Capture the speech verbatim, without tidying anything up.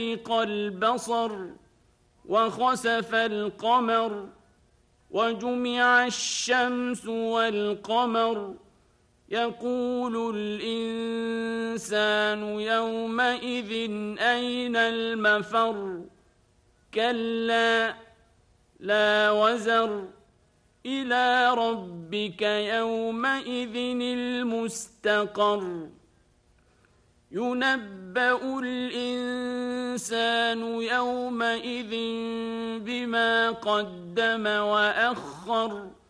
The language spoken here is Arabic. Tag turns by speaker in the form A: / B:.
A: البصر وخسف القمر وجمع الشمس والقمر يقول الإنسان يومئذ أين المفر كلا لا وزر إلى ربك يومئذ المستقر ينبأ الإنسان يومئذ بما قدم وأخر